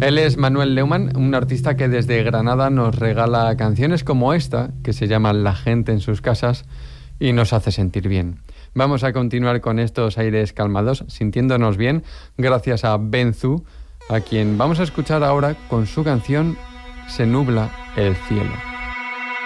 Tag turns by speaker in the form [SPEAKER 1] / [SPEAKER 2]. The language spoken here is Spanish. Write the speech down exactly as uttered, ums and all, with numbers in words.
[SPEAKER 1] Él es Manuel Leumann, un artista que desde Granada nos regala canciones como esta, que se llama La gente en sus casas, y nos hace sentir bien. Vamos a continuar con estos aires calmados, sintiéndonos bien, gracias a Benzu, a quien vamos a escuchar ahora con su canción Se nubla el cielo.